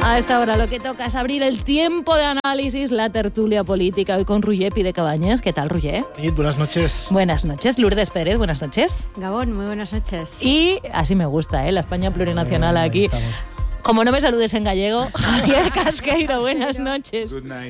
A esta hora lo que toca es abrir el tiempo de análisis, la tertulia política, hoy con Roger Pi de Cabañas. ¿Qué tal, Roger? Buenas noches. Buenas noches. Lourdes Pérez, buenas noches. Gabón, muy buenas noches. Y así me gusta, la España plurinacional aquí. Estamos. Como no me saludes en gallego, Javier Casqueiro, buenas noches. Good night.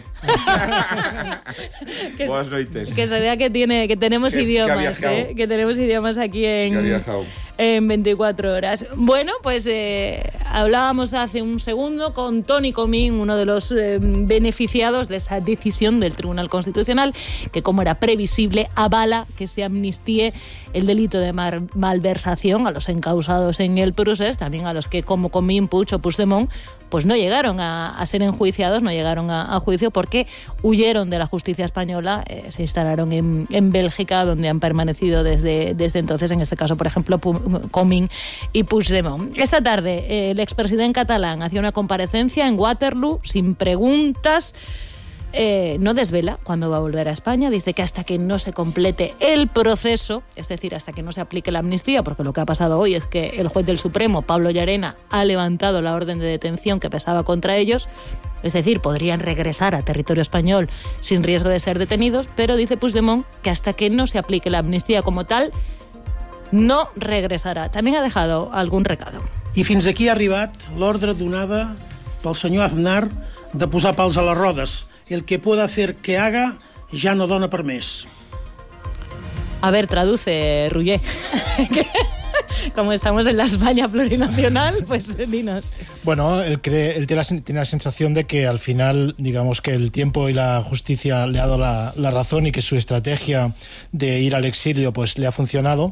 Buenas noches. Que se vea que tenemos idiomas, que tenemos idiomas aquí en 24 horas. Bueno, pues hablábamos hace un segundo con Toni Comín, uno de los beneficiados de esa decisión del Tribunal Constitucional, que como era previsible, avala que se amnistíe el delito de malversación a los encausados en el procés, también a los que como Comín, Puig o Puigdemont, pues no llegaron a ser enjuiciados, no llegaron a juicio porque huyeron de la justicia española, se instalaron en Bélgica, donde han permanecido desde entonces, en este caso, por ejemplo, Comín y Puigdemont. Esta tarde, el expresidente catalán hacía una comparecencia en Waterloo sin preguntas. No desvela cuándo va a volver a España, dice que hasta que no se complete el proceso, es decir, hasta que no se aplique la amnistía, porque lo que ha pasado hoy es que el juez del Supremo, Pablo Llarena, ha levantado la orden de detención que pesaba contra ellos, es decir, podrían regresar a territorio español sin riesgo de ser detenidos, pero dice Puigdemont que hasta que no se aplique la amnistía como tal, no regresarà. També ha dejado algun recado. I fins aquí ha arribat l'ordre donada pel senyor Aznar de posar pals a les rodes. El que pueda hacer que haga ya no dona per més. A ver, traduce, Roger. Como estamos en la España plurinacional, pues dinos. Bueno, él tiene la sensación de que al final, digamos que el tiempo y la justicia le ha dado la razón y que su estrategia de ir al exilio pues le ha funcionado.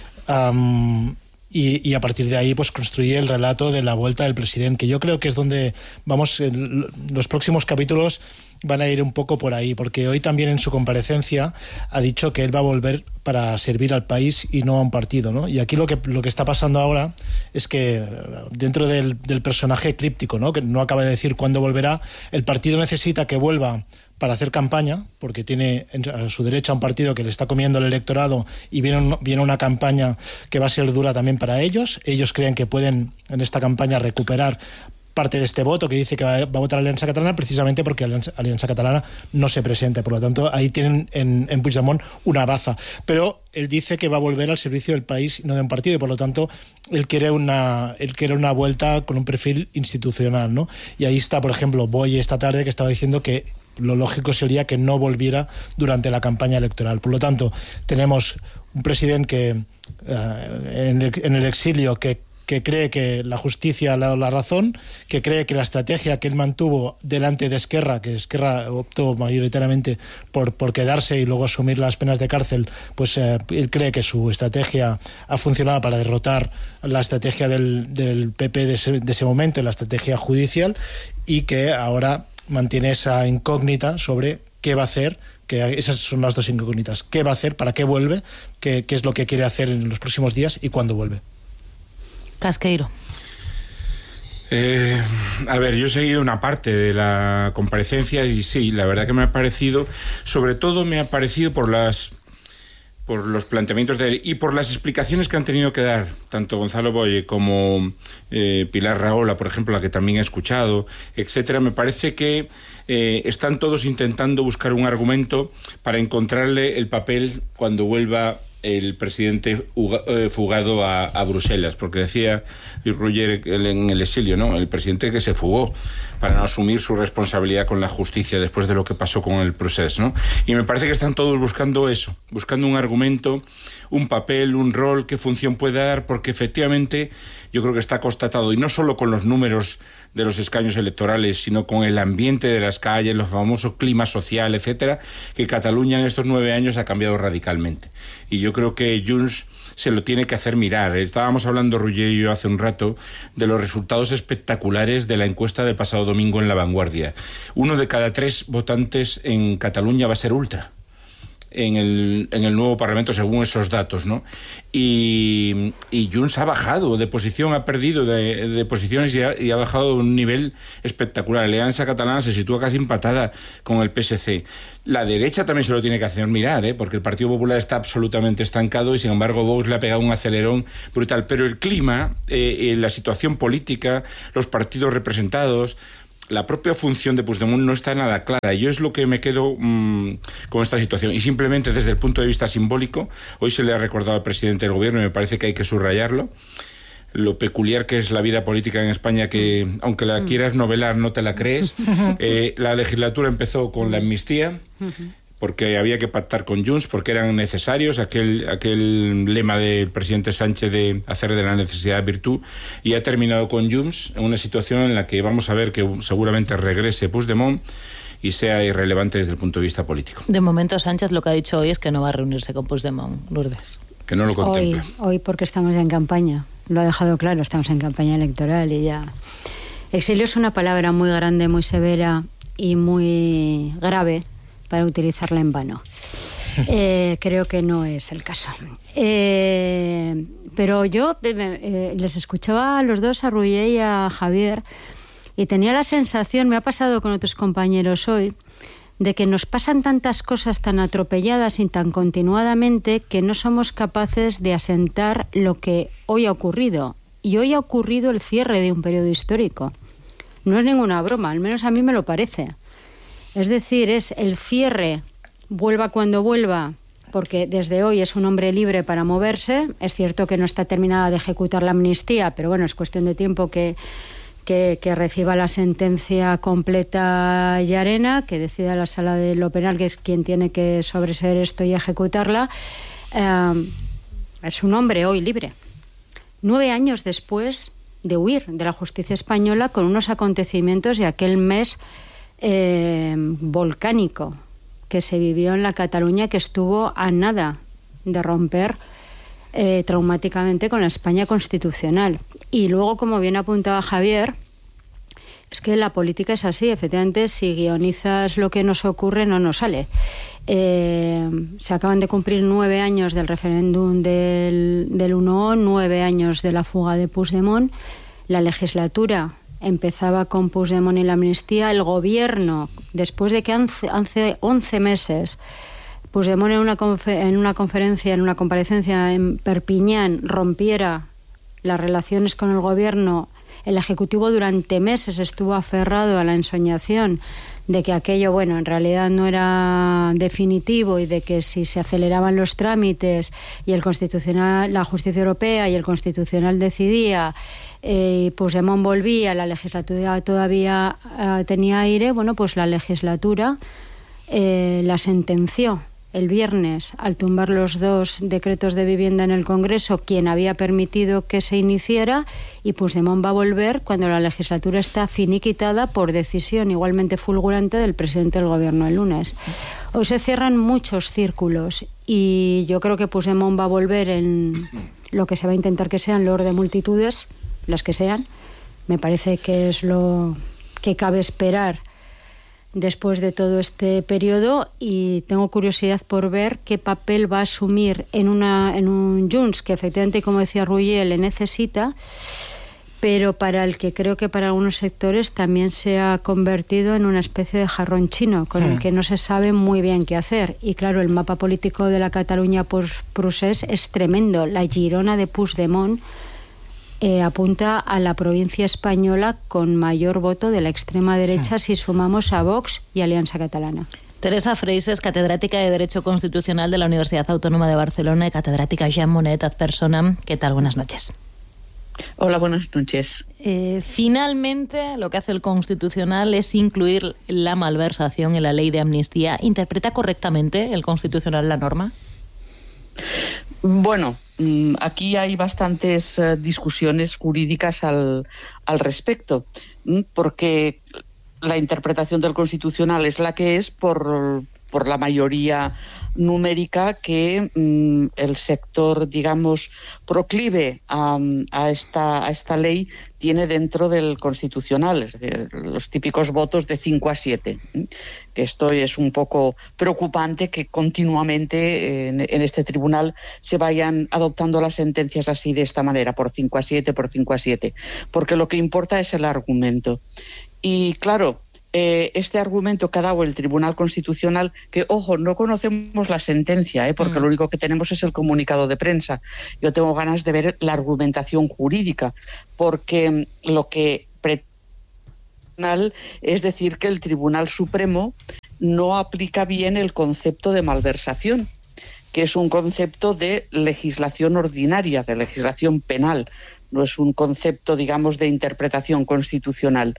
Y a partir de ahí pues construye el relato de la vuelta del presidente, que yo creo que es donde vamos, los próximos capítulos van a ir un poco por ahí, porque hoy también en su comparecencia ha dicho que él va a volver para servir al país y no a un partido, ¿no? Y aquí lo que está pasando ahora es que dentro del personaje críptico, ¿no?, que no acaba de decir cuándo volverá, el partido necesita que vuelva para hacer campaña, porque tiene a su derecha un partido que le está comiendo el electorado y viene una campaña que va a ser dura también para ellos. Ellos creen que pueden en esta campaña recuperar parte de este voto que dice que va a votar Alianza Catalana, precisamente porque Alianza Catalana no se presenta. Por lo tanto, ahí tienen en Puigdemont una baza. Pero él dice que va a volver al servicio del país, no de un partido, y por lo tanto él quiere una vuelta con un perfil institucional, ¿no? Y ahí está, por ejemplo, Boye esta tarde, que estaba diciendo que lo lógico sería que no volviera durante la campaña electoral. Por lo tanto, tenemos un presidente que en el exilio que cree que la justicia le ha dado la razón, que cree que la estrategia que él mantuvo delante de Esquerra, que Esquerra optó mayoritariamente por quedarse y luego asumir las penas de cárcel, pues él cree que su estrategia ha funcionado para derrotar la estrategia del PP de ese momento, la estrategia judicial, y que ahora mantiene esa incógnita sobre qué va a hacer, que esas son las dos incógnitas: qué va a hacer, para qué vuelve, qué es lo que quiere hacer en los próximos días y cuándo vuelve. Casqueiro. A ver, yo he seguido una parte de la comparecencia y sí, la verdad que me ha parecido, sobre todo me ha parecido por los planteamientos de él y por las explicaciones que han tenido que dar tanto Gonzalo Boye como Pilar Rahola, por ejemplo, la que también he escuchado, etcétera. Me parece que están todos intentando buscar un argumento para encontrarle el papel cuando vuelva el presidente fugado a Bruselas, porque decía Roger en el exilio, ¿no?, el presidente que se fugó para no asumir su responsabilidad con la justicia después de lo que pasó con el proceso, ¿no? Y me parece que están todos buscando eso, buscando un argumento, un papel, un rol, qué función puede dar, porque efectivamente yo creo que está constatado, y no solo con los números de los escaños electorales, sino con el ambiente de las calles, los famosos clima social, etcétera, que Cataluña en estos 9 años ha cambiado radicalmente. Y yo creo que Junts se lo tiene que hacer mirar. Estábamos hablando, Roger y yo, hace un rato, de los resultados espectaculares de la encuesta del pasado domingo en La Vanguardia. 1 de cada 3 votantes en Cataluña va a ser ultra. en el nuevo Parlamento según esos datos, ¿no? Y Junts ha bajado de posición, ha perdido de posiciones y ha bajado a un nivel espectacular. La Alianza Catalana se sitúa casi empatada con el PSC. La derecha también se lo tiene que hacer mirar, porque el Partido Popular está absolutamente estancado y sin embargo Vox le ha pegado un acelerón brutal. Pero el clima, la situación política, los partidos representados, la propia función de Puigdemont no está nada clara. Yo es lo que me quedo con esta situación. Y simplemente desde el punto de vista simbólico, hoy se le ha recordado al presidente del gobierno y me parece que hay que subrayarlo, lo peculiar que es la vida política en España, que aunque la quieras novelar no te la crees. La legislatura empezó con la amnistía, porque había que pactar con Junts, porque eran necesarios, aquel lema del presidente Sánchez de hacer de la necesidad virtud, y ha terminado con Junts en una situación en la que vamos a ver que seguramente regrese Puigdemont y sea irrelevante desde el punto de vista político. De momento Sánchez lo que ha dicho hoy es que no va a reunirse con Puigdemont, Lourdes. Que no lo contempla. Hoy porque estamos en campaña, lo ha dejado claro, estamos en campaña electoral y ya. Exilio es una palabra muy grande, muy severa y muy grave para utilizarla en vano. Creo que no es el caso. Pero yo les escuchaba a los dos, a Ruller y a Javier, y tenía la sensación, me ha pasado con otros compañeros hoy, de que nos pasan tantas cosas tan atropelladas y tan continuadamente que no somos capaces de asentar lo que hoy ha ocurrido. Y hoy ha ocurrido el cierre de un periodo histórico. No es ninguna broma, al menos a mí me lo parece. Es decir, es el cierre, vuelva cuando vuelva, porque desde hoy es un hombre libre para moverse. Es cierto que no está terminada de ejecutar la amnistía, pero bueno, es cuestión de tiempo que reciba la sentencia completa Llarena, que decida la Sala de lo Penal, que es quien tiene que sobreseer esto y ejecutarla. Es un hombre hoy libre. 9 años después de huir de la justicia española con unos acontecimientos de aquel mes volcánico que se vivió en la Cataluña, que estuvo a nada de romper traumáticamente con la España constitucional. Y luego, como bien apuntaba Javier, es que la política es así, efectivamente, si guionizas lo que nos ocurre no nos sale. Se acaban de cumplir 9 años del referéndum del 1O, 9 años de la fuga de Puigdemont. La legislatura empezaba con Puigdemont y la amnistía. El gobierno, después de que hace 11 meses Puigdemont en una comparecencia en Perpiñán rompiera las relaciones con el gobierno, el Ejecutivo durante meses estuvo aferrado a la ensoñación de que aquello, bueno, en realidad no era definitivo y de que si se aceleraban los trámites y el Constitucional, la Justicia Europea y el Constitucional decidía, Puigdemont volvía, la legislatura todavía tenía aire, bueno, pues la legislatura la sentenció el viernes al tumbar los 2 decretos de vivienda en el Congreso, quien había permitido que se iniciara, y Puigdemont va a volver cuando la legislatura está finiquitada por decisión igualmente fulgurante del presidente del Gobierno el lunes. Hoy se cierran muchos círculos y yo creo que Puigdemont va a volver en lo que se va a intentar que sean los de multitudes, las que sean. Me parece que es lo que cabe esperar después de todo este periodo, y tengo curiosidad por ver qué papel va a asumir en un Junts que efectivamente, como decía Ruller, le necesita, pero para el que creo que para algunos sectores también se ha convertido en una especie de jarrón chino con el que no se sabe muy bien qué hacer. Y claro, el mapa político de la Cataluña procés es tremendo. La Girona de Puigdemont apunta a la provincia española con mayor voto de la extrema derecha si sumamos a Vox y Alianza Catalana. Teresa Freixes, catedrática de Derecho Constitucional de la Universidad Autónoma de Barcelona y catedrática Jean Monnet ad personam. ¿Qué tal? Buenas noches. Hola, buenas noches. Finalmente, lo que hace el Constitucional es incluir la malversación en la ley de amnistía. ¿Interpreta correctamente el Constitucional la norma? Bueno, aquí hay bastantes discusiones jurídicas al respecto, porque la interpretación del Constitucional es la que es por por la mayoría numérica que el sector, digamos, proclive a esta ley tiene dentro del Constitucional, es decir, los típicos votos de 5-7. Esto es un poco preocupante, que continuamente en este tribunal se vayan adoptando las sentencias así, de esta manera, por 5-7, porque lo que importa es el argumento. Y claro, este argumento que ha dado el Tribunal Constitucional, que, ojo, no conocemos la sentencia, porque lo único que tenemos es el comunicado de prensa. Yo tengo ganas de ver la argumentación jurídica, porque lo que pretende es decir que el Tribunal Supremo no aplica bien el concepto de malversación, que es un concepto de legislación ordinaria, de legislación penal, no es un concepto, digamos, de interpretación constitucional.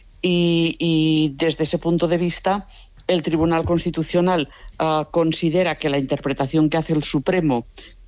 Y desde ese punto de vista, el Tribunal Constitucional considera que la interpretación que hace el Supremo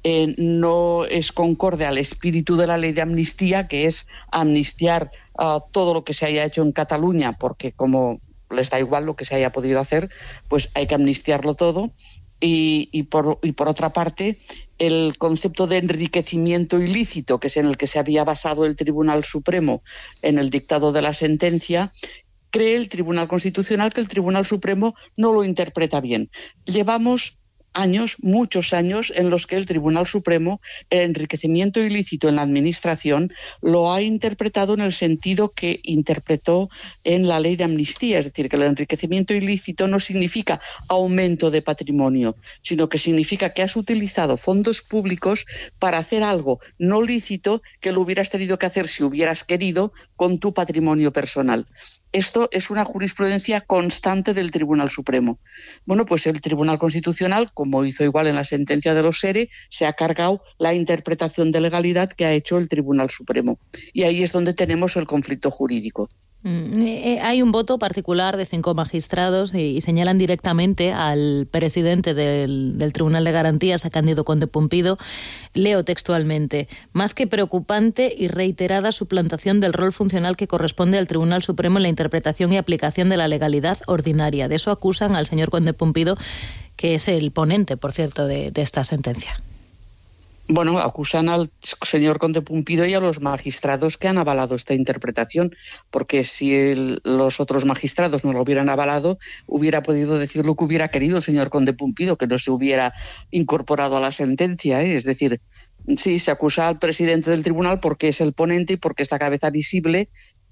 no es concorde al espíritu de la ley de amnistía, que es amnistiar todo lo que se haya hecho en Cataluña, porque como les da igual lo que se haya podido hacer, pues hay que amnistiarlo todo. Y por otra parte, el concepto de enriquecimiento ilícito, que es en el que se había basado el Tribunal Supremo en el dictado de la sentencia, cree el Tribunal Constitucional que el Tribunal Supremo no lo interpreta bien. Llevamos muchos años, en los que el Tribunal Supremo, el enriquecimiento ilícito en la administración, lo ha interpretado en el sentido que interpretó en la ley de amnistía. Es decir, que el enriquecimiento ilícito no significa aumento de patrimonio, sino que significa que has utilizado fondos públicos para hacer algo no lícito que lo hubieras tenido que hacer, si hubieras querido, con tu patrimonio personal. Esto es una jurisprudencia constante del Tribunal Supremo. Bueno, pues el Tribunal Constitucional, como hizo igual en la sentencia de los SERE, se ha cargado la interpretación de legalidad que ha hecho el Tribunal Supremo. Y ahí es donde tenemos el conflicto jurídico. Hay un voto particular de 5 magistrados y señalan directamente al presidente del Tribunal de Garantías, a Cándido Conde Pumpido. Leo textualmente: más que preocupante y reiterada suplantación del rol funcional que corresponde al Tribunal Supremo en la interpretación y aplicación de la legalidad ordinaria. De eso acusan al señor Conde Pumpido, que es el ponente, por cierto, de esta sentencia. Bueno, acusan al señor Conde Pumpido y a los magistrados que han avalado esta interpretación, porque si los otros magistrados no lo hubieran avalado, hubiera podido decir lo que hubiera querido el señor Conde Pumpido, que no se hubiera incorporado a la sentencia, Es decir, sí, se acusa al presidente del tribunal porque es el ponente y porque es la cabeza visible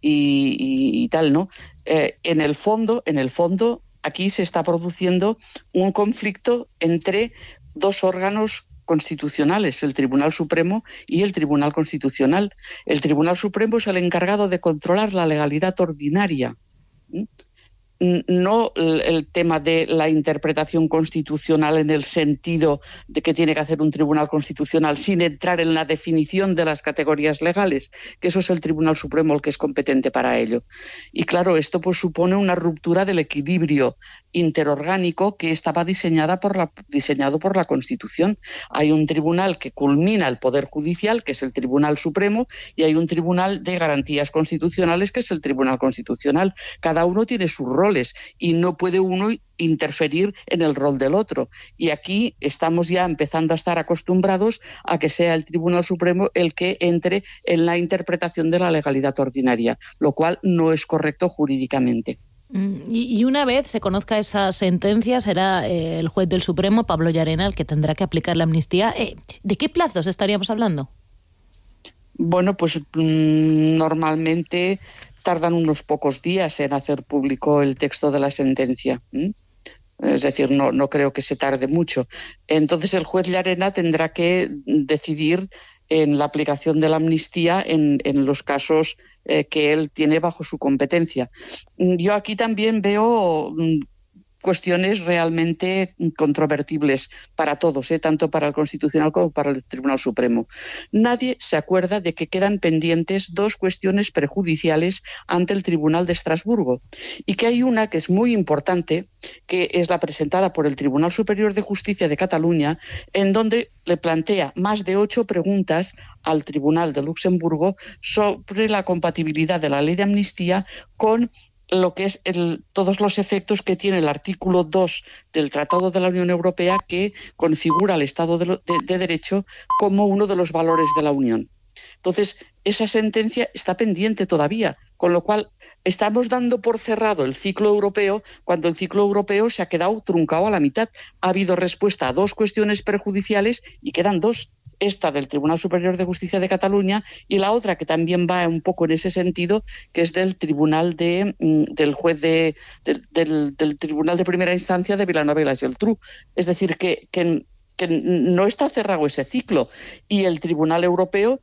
y tal, ¿no? En el fondo, aquí se está produciendo un conflicto entre dos órganos constitucionales, el Tribunal Supremo y el Tribunal Constitucional. El Tribunal Supremo es el encargado de controlar la legalidad ordinaria, no el tema de la interpretación constitucional en el sentido de que tiene que hacer un tribunal constitucional, sin entrar en la definición de las categorías legales, que eso es el Tribunal Supremo el que es competente para ello. Y claro, esto pues supone una ruptura del equilibrio interorgánico que estaba diseñado por la Constitución. Hay un tribunal que culmina el Poder Judicial, que es el Tribunal Supremo, y hay un tribunal de garantías constitucionales, que es el Tribunal Constitucional. Cada uno tiene sus roles y no puede uno interferir en el rol del otro. Y aquí estamos ya empezando a estar acostumbrados a que sea el Tribunal Supremo el que entre en la interpretación de la legalidad ordinaria, lo cual no es correcto jurídicamente. Y una vez se conozca esa sentencia, será el juez del Supremo, Pablo Llarena, el que tendrá que aplicar la amnistía. ¿De qué plazos estaríamos hablando? Bueno, pues normalmente tardan unos pocos días en hacer público el texto de la sentencia. Es decir, no creo que se tarde mucho. Entonces el juez Llarena tendrá que decidir en la aplicación de la amnistía en los casos que él tiene bajo su competencia. Yo aquí también veo cuestiones realmente controvertibles para todos, tanto para el Constitucional como para el Tribunal Supremo. Nadie se acuerda de que quedan pendientes 2 cuestiones prejudiciales ante el Tribunal de Estrasburgo, y que hay una que es muy importante, que es la presentada por el Tribunal Superior de Justicia de Cataluña, en donde le plantea más de 8 preguntas al Tribunal de Luxemburgo sobre la compatibilidad de la ley de amnistía con lo que es todos los efectos que tiene el artículo 2 del Tratado de la Unión Europea, que configura el Estado de Derecho como uno de los valores de la Unión. Entonces, esa sentencia está pendiente todavía, con lo cual estamos dando por cerrado el ciclo europeo cuando el ciclo europeo se ha quedado truncado a la mitad. Ha habido respuesta a 2 cuestiones perjudiciales y quedan 2. Esta del Tribunal Superior de Justicia de Cataluña y la otra que también va un poco en ese sentido, que es del Tribunal del juez del Tribunal de Primera Instancia de Vilanova y la Geltrú. Es decir, que no está cerrado ese ciclo y el Tribunal Europeo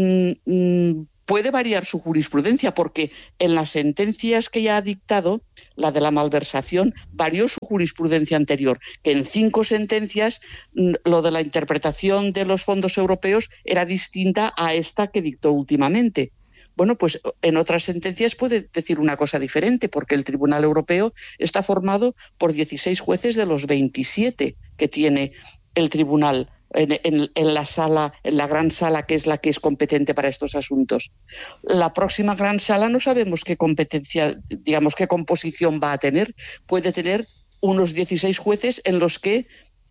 puede variar su jurisprudencia, porque en las sentencias que ya ha dictado, la de la malversación, varió su jurisprudencia anterior, que en 5 sentencias lo de la interpretación de los fondos europeos era distinta a esta que dictó últimamente. Bueno, pues en otras sentencias puede decir una cosa diferente, porque el Tribunal Europeo está formado por 16 jueces de los 27 que tiene el Tribunal en la sala, en la gran sala, que es la que es competente para estos asuntos. La próxima gran sala no sabemos qué competencia, digamos, qué composición va a tener. Puede tener unos 16 jueces en los que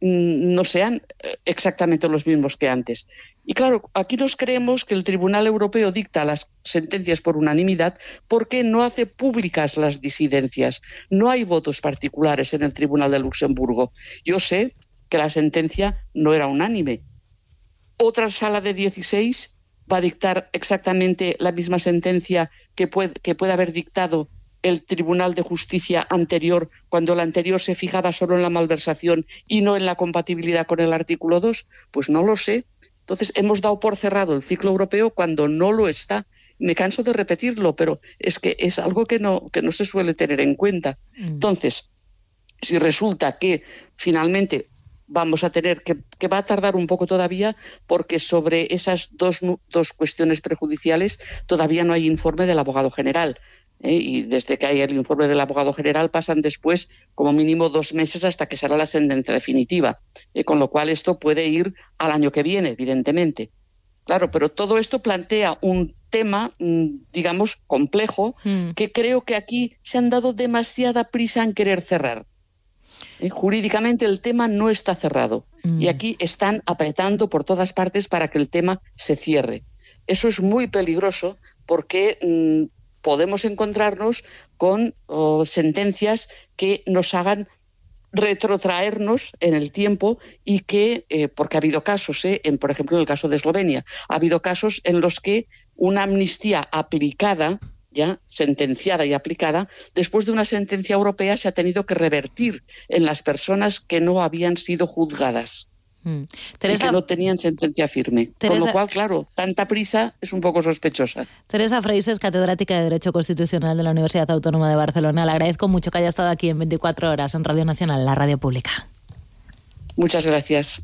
no sean exactamente los mismos que antes. Y claro, aquí nos creemos que el Tribunal Europeo dicta las sentencias por unanimidad porque no hace públicas las disidencias. No hay votos particulares en el Tribunal de Luxemburgo. Yo sé que la sentencia no era unánime. Otra sala de 16 va a dictar exactamente la misma sentencia que puede haber dictado el Tribunal de Justicia anterior, cuando el anterior se fijaba solo en la malversación y no en la compatibilidad con el artículo 2. Pues no lo sé. Entonces hemos dado por cerrado el ciclo europeo cuando no lo está. Me canso de repetirlo, pero es que es algo que no se suele tener en cuenta. Entonces, si resulta que finalmente vamos a tener que va a tardar un poco todavía, porque sobre esas dos cuestiones prejudiciales todavía no hay informe del abogado general. Y desde que hay el informe del abogado general pasan después como mínimo 2 meses hasta que será la sentencia definitiva. Con lo cual esto puede ir al año que viene, evidentemente. Claro, pero todo esto plantea un tema, digamos, complejo, que creo que aquí se han dado demasiada prisa en querer cerrar. Jurídicamente el tema no está cerrado y aquí están apretando por todas partes para que el tema se cierre. Eso es muy peligroso porque podemos encontrarnos con sentencias que nos hagan retrotraernos en el tiempo y que, porque ha habido casos, por ejemplo en el caso de Eslovenia, ha habido casos en los que una amnistía aplicada, ya sentenciada y aplicada, después de una sentencia europea se ha tenido que revertir en las personas que no habían sido juzgadas. Teresa, y que no tenían sentencia firme. Con lo cual, claro, tanta prisa es un poco sospechosa. Teresa Freixes, catedrática de Derecho Constitucional de la Universidad Autónoma de Barcelona. Le agradezco mucho que haya estado aquí en 24 horas en Radio Nacional, la radio pública. Muchas gracias.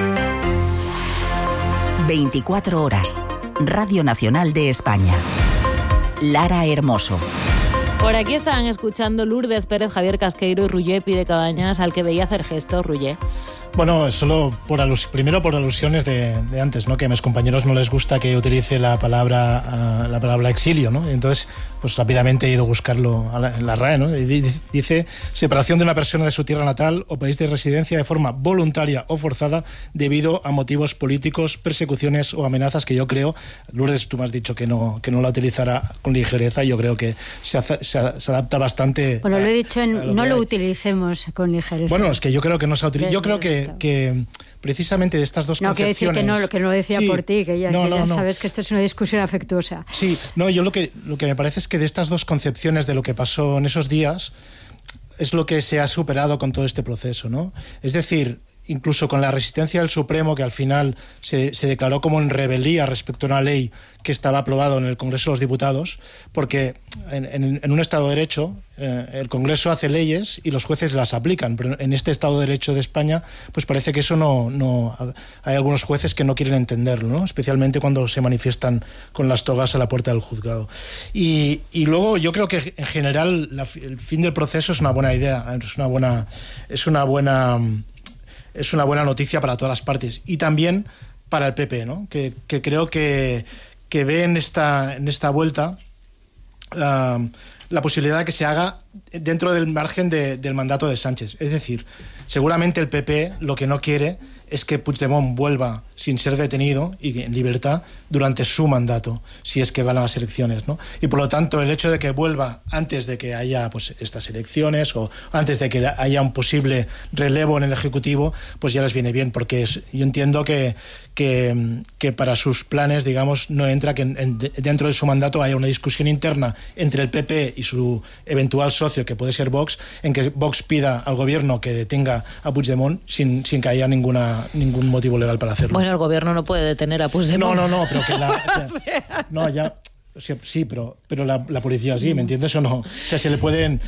24 horas. Radio Nacional de España. Lara Hermoso. Por aquí estaban escuchando Lourdes Pérez, Javier Casqueiro y Roger Pi de Cabañas, al que veía hacer gestos. Roger. Bueno, solo primero por alusiones de antes, ¿no? Que a mis compañeros no les gusta que utilice la palabra exilio, ¿no? Entonces, pues rápidamente he ido a buscarlo en la RAE, ¿no? Y dice: separación de una persona de su tierra natal o país de residencia de forma voluntaria o forzada debido a motivos políticos, persecuciones o amenazas, que yo creo, Lourdes, tú me has dicho que no la utilizará con ligereza, y yo creo que se adapta bastante. Bueno, lo he dicho, no lo utilicemos con ligereza. Bueno, es que yo creo que no se utiliza. Yo creo que precisamente de estas dos concepciones... No, quiero decir que no lo decía por ti, que ya sabes que esto es una discusión afectuosa. Sí, no, yo lo que me parece es que de estas dos concepciones de lo que pasó en esos días es lo que se ha superado con todo este proceso, ¿no? Es decir, incluso con la resistencia del Supremo, que al final se declaró como en rebeldía respecto a una ley que estaba aprobada en el Congreso de los Diputados, porque en un Estado de Derecho el Congreso hace leyes y los jueces las aplican, pero en este Estado de Derecho de España pues parece que eso no hay algunos jueces que no quieren entenderlo, ¿no? Especialmente cuando se manifiestan con las togas a la puerta del juzgado. Y luego yo creo que en general el fin del proceso es una buena idea, es una buena noticia para todas las partes y también para el PP, ¿no? Que creo que ve en esta vuelta la posibilidad de que se haga dentro del margen del mandato de Sánchez. Es decir, seguramente el PP lo que no quiere es que Puigdemont vuelva sin ser detenido y en libertad durante su mandato, si es que van a las elecciones, ¿no? Y por lo tanto, el hecho de que vuelva antes de que haya pues estas elecciones o antes de que haya un posible relevo en el Ejecutivo, pues ya les viene bien, porque yo entiendo que para sus planes, digamos, no entra que dentro de su mandato haya una discusión interna entre el PP y su eventual socio, que puede ser Vox, en que Vox pida al gobierno que detenga a Puigdemont sin que haya ningún motivo legal para hacerlo. Bueno, el gobierno no puede detener a Puigdemont. No, pero que no, ya... Sí, pero la policía sí, ¿me entiendes o no? O sea, se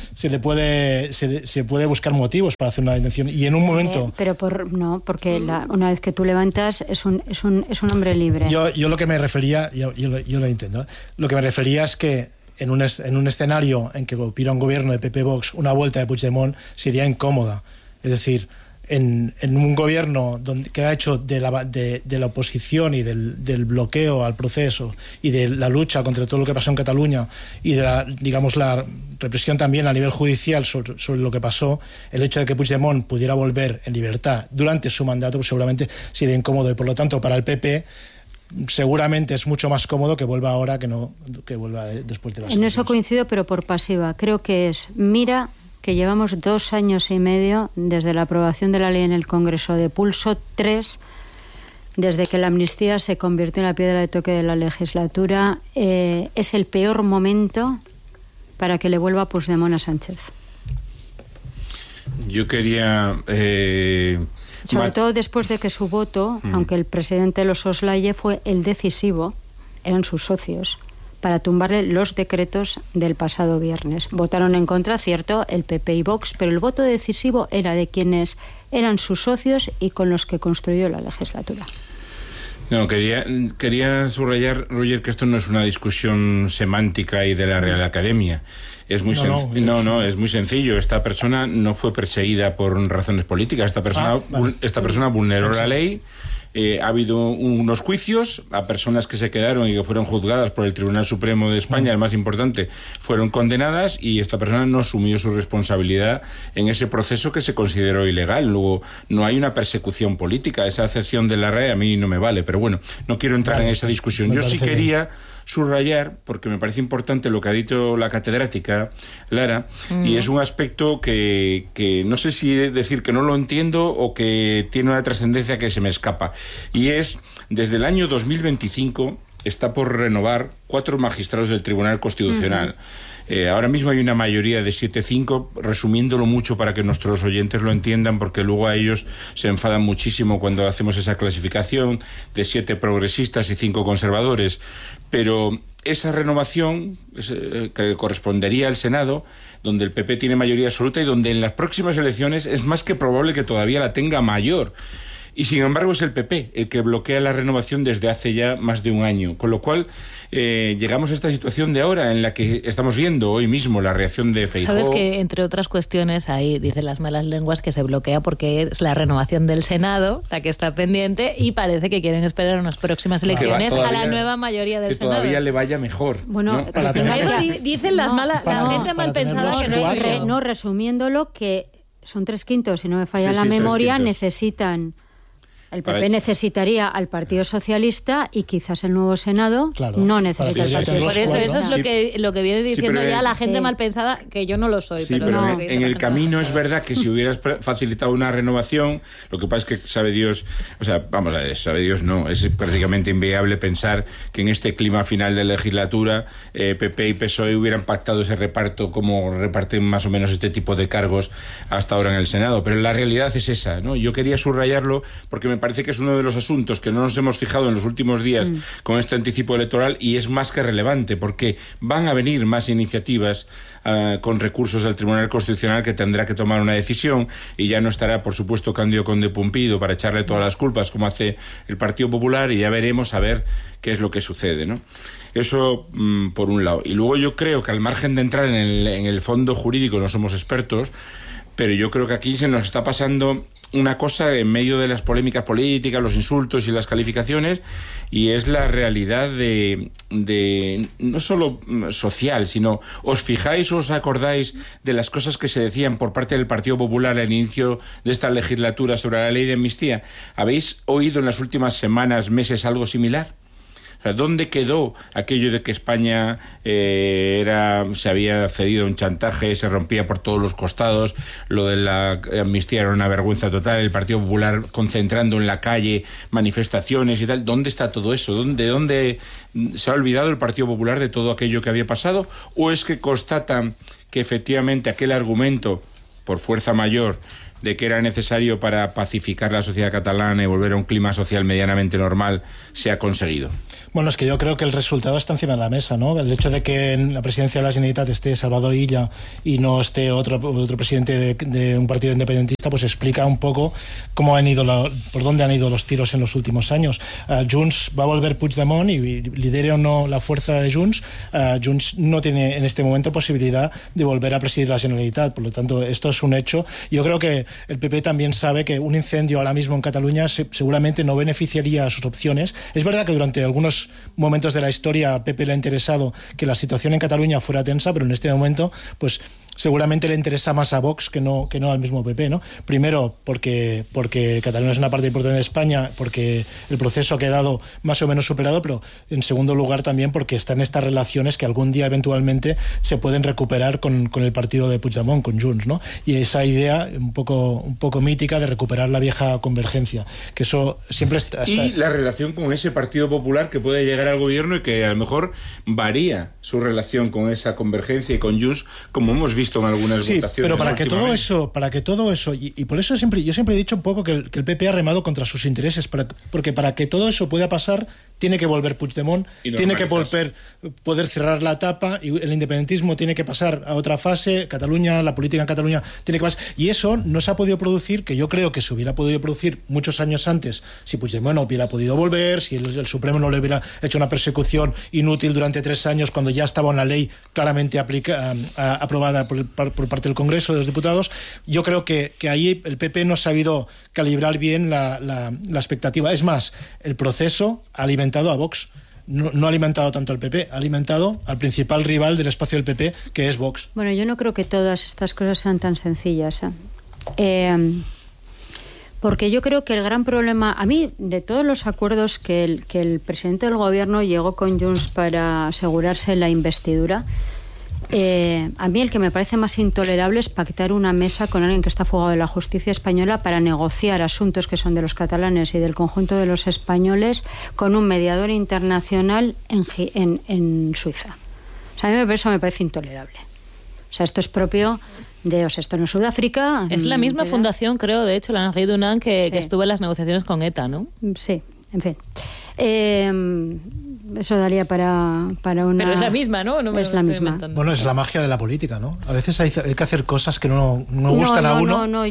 puede buscar motivos para hacer una detención y en un momento... porque una vez que tú levantas es un hombre libre. Yo lo que me refería, yo lo entiendo, lo que me refería es que en un escenario en que hubiera un gobierno de PP Vox, una vuelta de Puigdemont sería incómoda. Es decir, en un gobierno que ha hecho de la oposición y del bloqueo al proceso y de la lucha contra todo lo que pasó en Cataluña y de la represión también a nivel judicial sobre lo que pasó, el hecho de que Puigdemont pudiera volver en libertad durante su mandato pues seguramente sería incómodo y por lo tanto para el PP seguramente es mucho más cómodo que vuelva ahora que vuelva después de las elecciones. En eso coincido, pero por pasiva. Creo que que llevamos 2 años y medio desde la aprobación de la ley en el Congreso, de pulso 3, desde que la amnistía se convirtió en la piedra de toque de la legislatura. Es el peor momento para que le vuelva Puigdemont a Sánchez. Yo quería... Sobre todo después de que su voto, aunque el presidente lo soslaye, fue el decisivo, eran sus socios, para tumbarle los decretos del pasado viernes. Votaron en contra, cierto, el PP y Vox, pero el voto decisivo era de quienes eran sus socios y con los que construyó la legislatura. No, quería subrayar, Roger, que esto no es una discusión semántica y de la Real Academia. Es muy es muy sencillo. Esta persona no fue perseguida por razones políticas. Esta persona vulneró la ley. Ha habido unos juicios a personas que se quedaron y que fueron juzgadas por el Tribunal Supremo de España, el más importante, fueron condenadas y esta persona no asumió su responsabilidad en ese proceso que se consideró ilegal. Luego, no hay una persecución política. Esa acepción de la RAE a mí no me vale, pero bueno, no quiero entrar en esa discusión. Yo sí quería subrayar, porque me parece importante lo que ha dicho la catedrática Lara, y es un aspecto que no sé si decir que no lo entiendo o que tiene una trascendencia que se me escapa, y es, desde el año 2025 está por renovar 4 magistrados del Tribunal Constitucional. Ahora mismo hay una mayoría de 7-5, resumiéndolo mucho para que nuestros oyentes lo entiendan, porque luego a ellos se enfadan muchísimo cuando hacemos esa clasificación de 7 progresistas y 5 conservadores. Pero esa renovación que correspondería al Senado, donde el PP tiene mayoría absoluta y donde en las próximas elecciones es más que probable que todavía la tenga mayor. Y sin embargo es el PP el que bloquea la renovación desde hace ya más de un año, con lo cual llegamos a esta situación de ahora en la que estamos viendo hoy mismo la reacción de Feijóo. Sabes que, entre otras cuestiones, ahí dicen las malas lenguas que se bloquea porque es la renovación del Senado la que está pendiente y parece que quieren esperar unas próximas elecciones a la nueva mayoría del Senado. Que todavía le vaya mejor. Bueno, ¿no? Eso dicen la gente mal pensada que no es. No, resumiéndolo, que son 3/5, si no me falla la memoria, necesitan... El PP necesitaría al Partido Socialista y quizás el nuevo Senado no necesita al Partido Socialista. Por eso es lo que viene diciendo ya la gente mal pensada, que yo no lo soy. Sí, pero en el camino es verdad que si hubieras facilitado una renovación, lo que pasa es que sabe Dios, sabe Dios no, es prácticamente inviable pensar que en este clima final de legislatura PP y PSOE hubieran pactado ese reparto como reparten más o menos este tipo de cargos hasta ahora en el Senado, pero la realidad es esa, ¿no? Yo quería subrayarlo porque me parece que es uno de los asuntos que no nos hemos fijado en los últimos días con este anticipo electoral y es más que relevante porque van a venir más iniciativas con recursos del Tribunal Constitucional que tendrá que tomar una decisión y ya no estará, por supuesto, Cándido Conde Pumpido para echarle todas las culpas como hace el Partido Popular y ya veremos a ver qué es lo que sucede, ¿no? Eso por un lado. Y luego yo creo que al margen de entrar en el fondo jurídico no somos expertos, pero yo creo que aquí se nos está pasando una cosa en medio de las polémicas políticas, los insultos y las calificaciones, y es la realidad de no solo social, sino os fijáis o os acordáis de las cosas que se decían por parte del Partido Popular al inicio de esta legislatura sobre la ley de amnistía. ¿Habéis oído en las últimas semanas, meses, algo similar? O sea, ¿dónde quedó aquello de que España se había cedido a un chantaje, se rompía por todos los costados, lo de la amnistía era una vergüenza total, el Partido Popular concentrando en la calle manifestaciones y tal? ¿Dónde está todo eso? ¿Dónde se ha olvidado el Partido Popular de todo aquello que había pasado? ¿O es que constatan que efectivamente aquel argumento, por fuerza mayor, de que era necesario para pacificar la sociedad catalana y volver a un clima social medianamente normal, se ha conseguido? Bueno, es que yo creo que el resultado está encima de la mesa, ¿no? El hecho de que en la presidencia de la Generalitat esté Salvador Illa y no esté otro presidente de un partido independentista, pues explica un poco cómo por dónde han ido los tiros en los últimos años. Junts va a volver Puigdemont y lidere o no la fuerza de Junts, Junts no tiene en este momento posibilidad de volver a presidir la Generalitat. Por lo tanto, esto es un hecho. Yo creo que el PP también sabe que un incendio ahora mismo en Cataluña seguramente no beneficiaría a sus opciones. Es verdad que durante algunos momentos de la historia a PP le ha interesado que la situación en Cataluña fuera tensa, pero en este momento, pues seguramente le interesa más a Vox que no al mismo PP, ¿no? Primero, porque Cataluña es una parte importante de España, porque el proceso ha quedado más o menos superado, pero en segundo lugar también porque están estas relaciones que algún día eventualmente se pueden recuperar con el partido de Puigdemont, con Junts, ¿no? Y esa idea un poco mítica de recuperar la vieja convergencia, que eso siempre está... Y la relación con ese Partido Popular que puede llegar al gobierno y que a lo mejor varía su relación con esa convergencia y con Junts, como hemos visto en algunas votaciones. Pero para que todo eso, y por eso yo siempre he dicho un poco que el PP ha remado contra sus intereses, porque para que todo eso pueda pasar, tiene que volver Puigdemont, tiene que poder cerrar la etapa, y el independentismo tiene que pasar a otra fase, la política en Cataluña tiene que pasar, y eso no se ha podido producir, que yo creo que se hubiera podido producir muchos años antes, si Puigdemont no hubiera podido volver, si el Supremo no le hubiera hecho una persecución inútil durante 3 años, cuando ya estaba una ley claramente aprobada por parte del Congreso de los Diputados. Yo creo que ahí el PP no ha sabido calibrar bien la expectativa. Es más, el proceso ha alimentado a Vox. No ha alimentado tanto al PP, ha alimentado al principal rival del espacio del PP, que es Vox. Bueno, yo no creo que todas estas cosas sean tan sencillas, porque yo creo que el gran problema, a mí, de todos los acuerdos que el presidente del gobierno llegó con Junts para asegurarse la investidura, a mí el que me parece más intolerable es pactar una mesa con alguien que está fugado de la justicia española para negociar asuntos que son de los catalanes y del conjunto de los españoles con un mediador internacional en Suiza. O sea, a mí eso me parece intolerable. O sea, esto es propio de... O sea, esto no es Sudáfrica. Es la misma fundación, creo, de hecho, la Henri Dunant, que estuvo en las negociaciones con ETA, ¿no? Sí, en fin. Eso daría para una... Pero es la misma, ¿no? No es la misma. Inventando. Bueno, es la magia de la política, ¿no? A veces hay que hacer cosas que no gustan a uno. No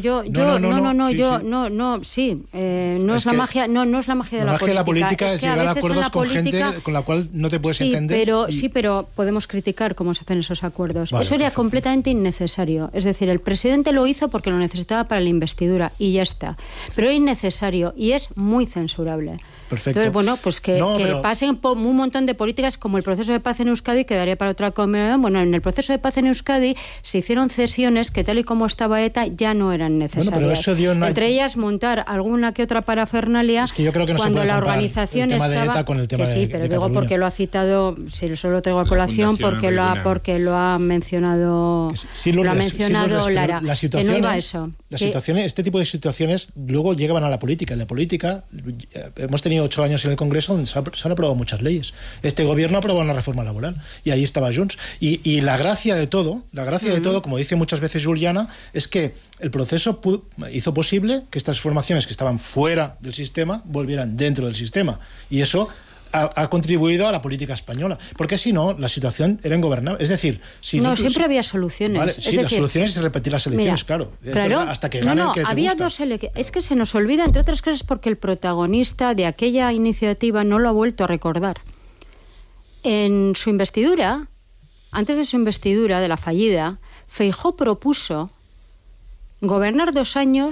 es la magia de la política. La magia de la política es llegar a acuerdos con gente con la cual no te puedes entender. Pero podemos criticar cómo se hacen esos acuerdos. Vale, eso era perfecto. completamente innecesario. Es decir, el presidente lo hizo porque lo necesitaba para la investidura y ya está. Pero es innecesario y es muy censurable. Perfecto. Entonces, bueno, pues que pasen un montón de políticas como el proceso de paz en Euskadi, que daría para otra conversación. Bueno, en el proceso de paz en Euskadi se hicieron cesiones que tal y como estaba ETA ya no eran necesarias. Bueno, pero eso dio entre ellas montar alguna que otra parafernalia. Es que yo creo que no cuando se puede la organización el tema estaba, de ETA con el tema que sí, de pero de digo Cataluña. porque lo ha citado, si solo traigo a colación, porque lo ha mencionado, Lara. Que no iba a eso. Este tipo de situaciones luego llegaban a la política. En la política hemos tenido 8 años en el Congreso donde se han aprobado muchas leyes. Este gobierno ha aprobado una reforma laboral y ahí estaba Junts. Y la gracia de todo, como dice muchas veces Juliana, es que el proceso hizo posible que estas formaciones que estaban fuera del sistema volvieran dentro del sistema. Y eso ha contribuido a la política española, porque si no, la situación era ingobernable. Es decir, siempre había soluciones. Vale, sí, las soluciones es repetir las elecciones, claro. Verdad, hasta que gane el que te había gusta. 2 elecciones. Es que se nos olvida, entre otras cosas, porque el protagonista de aquella iniciativa no lo ha vuelto a recordar. En su investidura, antes de su investidura, de la fallida, Feijóo propuso gobernar 2 años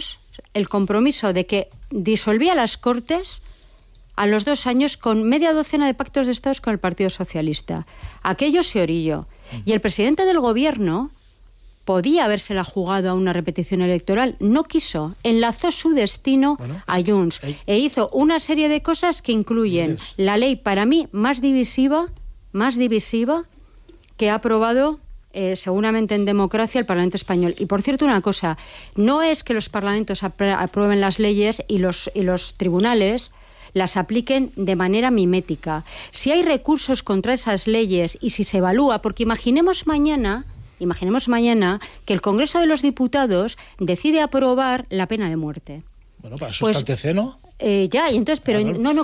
el compromiso de que disolvía las Cortes a los 2 años con media docena de pactos de Estados con el Partido Socialista. Aquello se orilló. Y el presidente del gobierno podía habérsela jugado a una repetición electoral, no quiso, enlazó su destino a Junts e hizo una serie de cosas que incluyen la ley, para mí, más divisiva que ha aprobado seguramente en democracia el Parlamento español. Y por cierto, una cosa, no es que los parlamentos aprueben las leyes y los tribunales las apliquen de manera mimética. Si hay recursos contra esas leyes y si se evalúa, porque imaginemos mañana que el Congreso de los Diputados decide aprobar la pena de muerte. Bueno, para eso está el TC, ¿no? Ya, y entonces, pero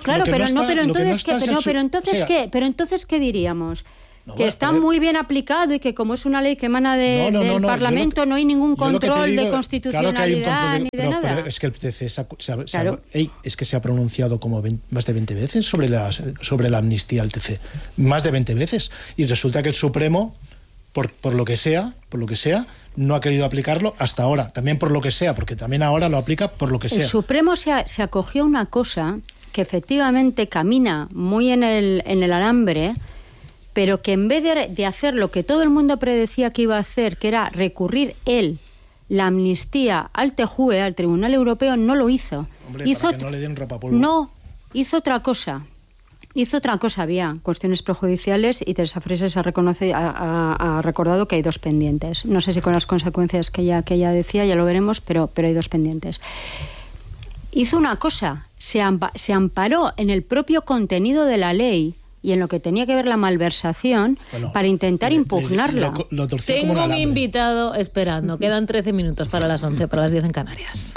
entonces ¿qué diríamos? Que está muy bien aplicado y que como es una ley que emana del Parlamento no hay ningún control de constitucionalidad ni de nada. Pero es que el TC se ha pronunciado como más de 20 veces sobre la amnistía al TC. Más de 20 veces. Y resulta que el Supremo, por lo que sea, no ha querido aplicarlo hasta ahora. También por lo que sea, porque también ahora lo aplica por lo que sea. El Supremo se acogió a una cosa que efectivamente camina muy en el alambre, pero que en vez de hacer lo que todo el mundo predecía que iba a hacer, que era recurrir la amnistía al TJUE, al Tribunal Europeo, no lo hizo. Hombre, para que no le den rapapolvo. No, hizo otra cosa. Había cuestiones prejudiciales y Teresa Freixas ha recordado que hay 2 pendientes. No sé si con las consecuencias que ella decía, ya lo veremos, pero hay 2 pendientes. Hizo una cosa, se amparó en el propio contenido de la ley y en lo que tenía que ver la malversación para intentar impugnarla. Tengo un invitado esperando. Quedan 13 minutos para las 11, para las 10 en Canarias.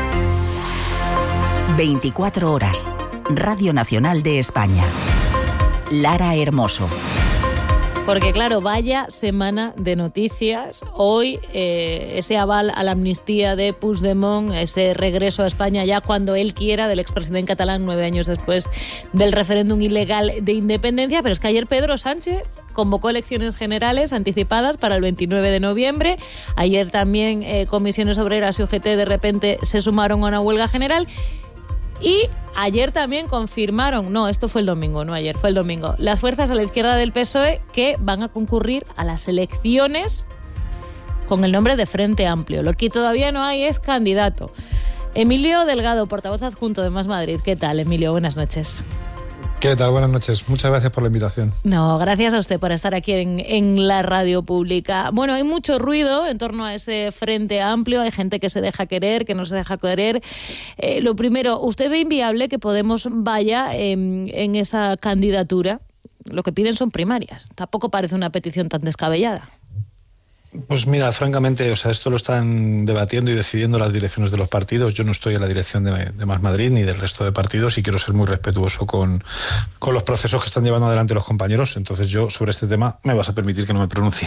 24 horas. Radio Nacional de España. Lara Hermoso. Porque claro, vaya semana de noticias. Hoy ese aval a la amnistía de Puigdemont, ese regreso a España ya cuando él quiera del expresidente catalán 9 años después del referéndum ilegal de independencia. Pero es que ayer Pedro Sánchez convocó elecciones generales anticipadas para el 29 de noviembre. Ayer también comisiones obreras y UGT de repente se sumaron a una huelga general. Y ayer también confirmaron, esto fue el domingo, no ayer, fue el domingo, las fuerzas a la izquierda del PSOE que van a concurrir a las elecciones con el nombre de Frente Amplio. Lo que todavía no hay es candidato. Emilio Delgado, portavoz adjunto de Más Madrid. ¿Qué tal, Emilio? Buenas noches. ¿Qué tal? Buenas noches. Muchas gracias por la invitación. No, gracias a usted por estar aquí en la radio pública. Bueno, hay mucho ruido en torno a ese Frente Amplio. Hay gente que se deja querer, que no se deja querer. Lo primero, ¿usted ve inviable que Podemos vaya en esa candidatura? Lo que piden son primarias. Tampoco parece una petición tan descabellada. Pues mira, francamente, esto lo están debatiendo y decidiendo las direcciones de los partidos. Yo no estoy en la dirección de Más Madrid ni del resto de partidos y quiero ser muy respetuoso con los procesos que están llevando adelante los compañeros. Entonces yo sobre este tema me vas a permitir que no me pronuncie.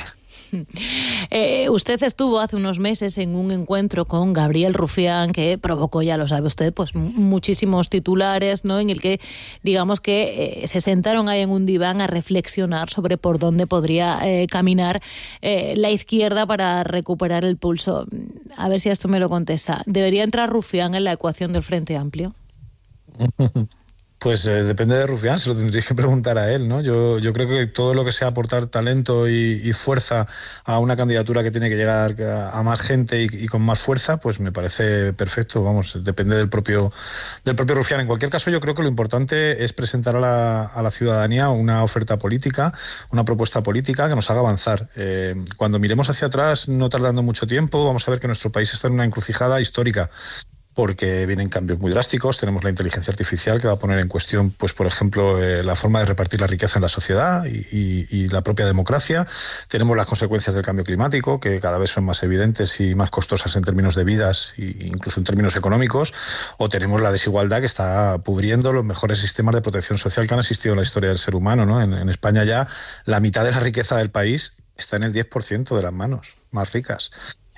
Usted estuvo hace unos meses en un encuentro con Gabriel Rufián que provocó, ya lo sabe usted, pues muchísimos titulares, ¿no? En el que digamos que se sentaron ahí en un diván a reflexionar sobre por dónde podría caminar la izquierda para recuperar el pulso. A ver si a esto me lo contesta. ¿Debería entrar Rufián en la ecuación del Frente Amplio? Pues depende de Rufián, se lo tendréis que preguntar a él, ¿no? Yo creo que todo lo que sea aportar talento y fuerza a una candidatura que tiene que llegar a más gente y con más fuerza, pues me parece perfecto, vamos, depende del propio Rufián. En cualquier caso, yo creo que lo importante es presentar a la ciudadanía una oferta política, una propuesta política que nos haga avanzar. Cuando miremos hacia atrás, no tardando mucho tiempo, vamos a ver que nuestro país está en una encrucijada histórica, porque vienen cambios muy drásticos. Tenemos la inteligencia artificial que va a poner en cuestión, pues por ejemplo, la forma de repartir la riqueza en la sociedad y la propia democracia. Tenemos las consecuencias del cambio climático, que cada vez son más evidentes y más costosas en términos de vidas e incluso en términos económicos. O tenemos la desigualdad que está pudriendo los mejores sistemas de protección social que han existido en la historia del ser humano, ¿no? En España ya la mitad de la riqueza del país está en el 10% de las manos más ricas.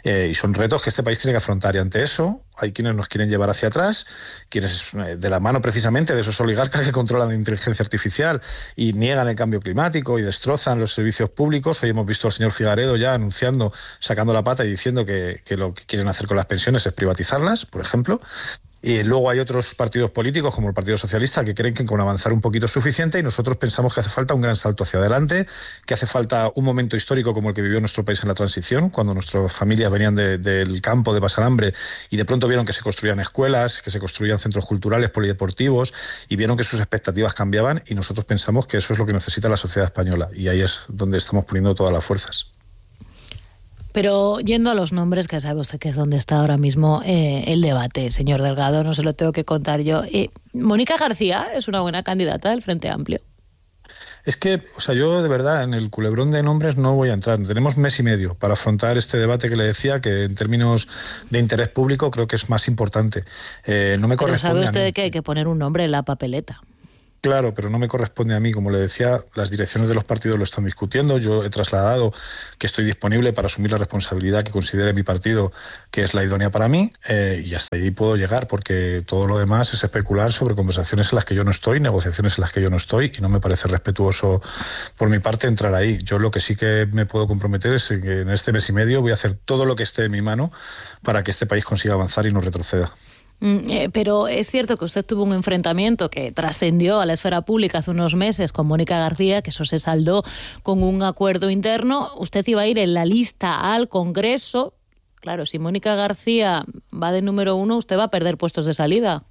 Y son retos que este país tiene que afrontar, y ante eso hay quienes nos quieren llevar hacia atrás, quienes de la mano precisamente de esos oligarcas que controlan la inteligencia artificial y niegan el cambio climático y destrozan los servicios públicos. Hoy hemos visto al señor Figaredo ya anunciando, sacando la pata y diciendo que lo que quieren hacer con las pensiones es privatizarlas, por ejemplo. Y luego hay otros partidos políticos, como el Partido Socialista, que creen que con avanzar un poquito es suficiente, y nosotros pensamos que hace falta un gran salto hacia adelante, que hace falta un momento histórico como el que vivió nuestro país en la transición, cuando nuestras familias venían del campo de pasar hambre y de pronto vieron que se construían escuelas, que se construían centros culturales, polideportivos, y vieron que sus expectativas cambiaban, y nosotros pensamos que eso es lo que necesita la sociedad española, y ahí es donde estamos poniendo todas las fuerzas. Pero yendo a los nombres, que sabe usted que es donde está ahora mismo el debate, señor Delgado, no se lo tengo que contar yo. ¿Mónica García es una buena candidata del Frente Amplio? Es que, yo de verdad, en el culebrón de nombres no voy a entrar. Tenemos mes y medio para afrontar este debate que le decía, que en términos de interés público creo que es más importante. No me corresponde. Pero sabe usted que hay que poner un nombre en la papeleta. Claro, pero no me corresponde a mí. Como le decía, las direcciones de los partidos lo están discutiendo. Yo he trasladado que estoy disponible para asumir la responsabilidad que considere mi partido que es la idónea para mí, y hasta ahí puedo llegar, porque todo lo demás es especular sobre conversaciones en las que yo no estoy, negociaciones en las que yo no estoy, y no me parece respetuoso por mi parte entrar ahí. Yo lo que sí que me puedo comprometer es que en este mes y medio voy a hacer todo lo que esté en mi mano para que este país consiga avanzar y no retroceda. Pero es cierto que usted tuvo un enfrentamiento que trascendió a la esfera pública hace unos meses con Mónica García, que eso se saldó con un acuerdo interno. Usted iba a ir en la lista al Congreso. Claro, si Mónica García va de número 1, usted va a perder puestos de salida.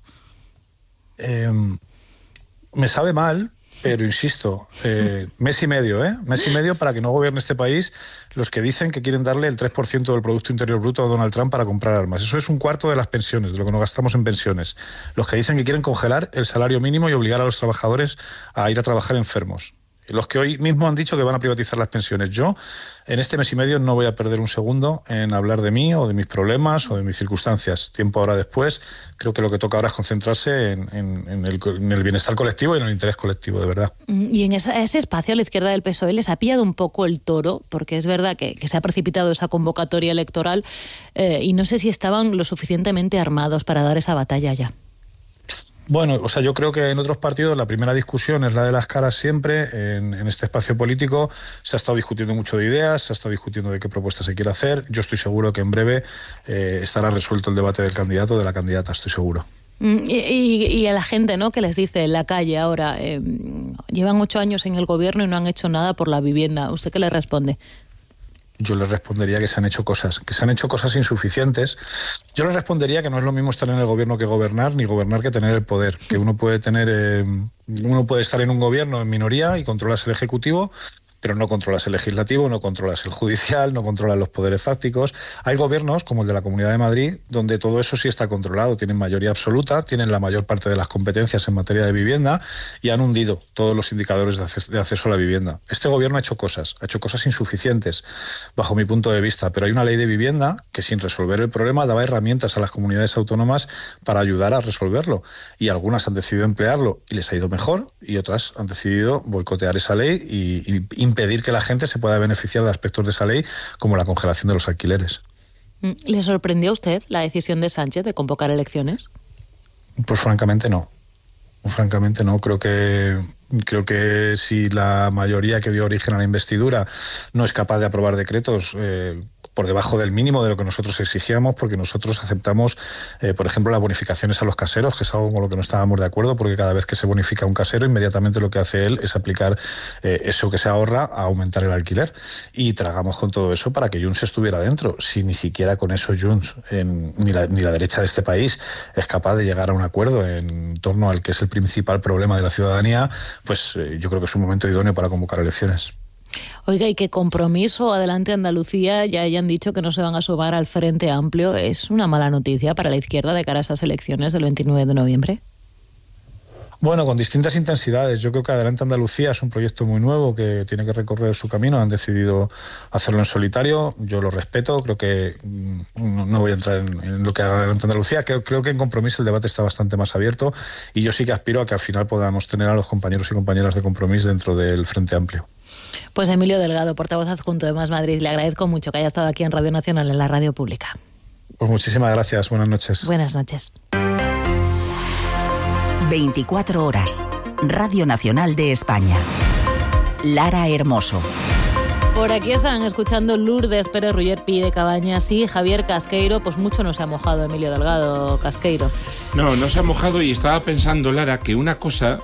Me sabe mal, pero insisto, mes y medio para que no gobierne este país los que dicen que quieren darle el 3% del Producto Interior Bruto a Donald Trump para comprar armas. Eso es un cuarto de las pensiones, de lo que nos gastamos en pensiones. Los que dicen que quieren congelar el salario mínimo y obligar a los trabajadores a ir a trabajar enfermos. Los que hoy mismo han dicho que van a privatizar las pensiones. Yo, en este mes y medio, no voy a perder un segundo en hablar de mí o de mis problemas o de mis circunstancias. Tiempo ahora después, creo que lo que toca ahora es concentrarse en el bienestar colectivo y en el interés colectivo, de verdad. Y en ese espacio a la izquierda del PSOE les ha pillado un poco el toro, porque es verdad que se ha precipitado esa convocatoria electoral, y no sé si estaban lo suficientemente armados para dar esa batalla ya. Bueno, yo creo que en otros partidos la primera discusión es la de las caras siempre. En este espacio político se ha estado discutiendo mucho de ideas, se ha estado discutiendo de qué propuesta se quiere hacer. Yo estoy seguro que en breve estará resuelto el debate del candidato o de la candidata, estoy seguro. Y a la gente, ¿no?, que les dice en la calle ahora, llevan 8 años en el gobierno y no han hecho nada por la vivienda. ¿Usted qué le responde? Yo les respondería que se han hecho cosas insuficientes. Yo les respondería que no es lo mismo estar en el gobierno que gobernar, ni gobernar que tener el poder. Que uno puede estar en un gobierno en minoría y controlas el ejecutivo, pero no controlas el legislativo, no controlas el judicial, no controlas los poderes fácticos. Hay gobiernos, como el de la Comunidad de Madrid, donde todo eso sí está controlado, tienen mayoría absoluta, tienen la mayor parte de las competencias en materia de vivienda y han hundido todos los indicadores de acceso a la vivienda. Este gobierno ha hecho cosas insuficientes, bajo mi punto de vista, pero hay una ley de vivienda que, sin resolver el problema, daba herramientas a las comunidades autónomas para ayudar a resolverlo, y algunas han decidido emplearlo y les ha ido mejor, y otras han decidido boicotear esa ley y impedir que la gente se pueda beneficiar de aspectos de esa ley, como la congelación de los alquileres. ¿Le sorprendió a usted la decisión de Sánchez de convocar elecciones? Pues francamente no. Francamente no. Creo que si la mayoría que dio origen a la investidura no es capaz de aprobar decretos por debajo del mínimo de lo que nosotros exigíamos, porque nosotros aceptamos, por ejemplo, las bonificaciones a los caseros, que es algo con lo que no estábamos de acuerdo, porque cada vez que se bonifica un casero, inmediatamente lo que hace él es aplicar eso que se ahorra a aumentar el alquiler. Y tragamos con todo eso para que Junts estuviera dentro. Si ni siquiera con eso Junts, ni la derecha de este país, es capaz de llegar a un acuerdo en torno al que es el principal problema de la ciudadanía, pues yo creo que es un momento idóneo para convocar elecciones. Oiga, ¿y qué Compromiso, Adelante Andalucía ya hayan dicho que no se van a sumar al Frente Amplio? ¿Es una mala noticia para la izquierda de cara a esas elecciones del 29 de noviembre? Bueno, con distintas intensidades. Yo creo que Adelante Andalucía es un proyecto muy nuevo que tiene que recorrer su camino. Han decidido hacerlo en solitario. Yo lo respeto. Creo que no voy a entrar en lo que haga Adelante Andalucía. Creo que en Compromís el debate está bastante más abierto y yo sí que aspiro a que al final podamos tener a los compañeros y compañeras de Compromís dentro del Frente Amplio. Pues Emilio Delgado, portavoz adjunto de Más Madrid, le agradezco mucho que haya estado aquí en Radio Nacional, en la radio pública. Pues muchísimas gracias. Buenas noches. Buenas noches. 24 horas. Radio Nacional de España. Lara Hermoso. Por aquí estaban escuchando Lourdes Pérez Ruller Pi de Cabañas y Javier Casqueiro. Pues mucho no se ha mojado Emilio Delgado, Casqueiro. No se ha mojado, y estaba pensando, Lara, que una cosa